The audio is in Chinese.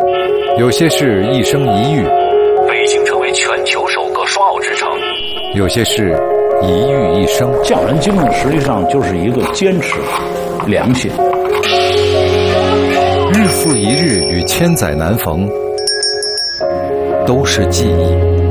有些事一生一遇， 北京成为全球首个双奥之城。 有些事一遇一生。 匠人精神实际上就是一个坚持、良心。 日复一日与千载难逢，都是记忆。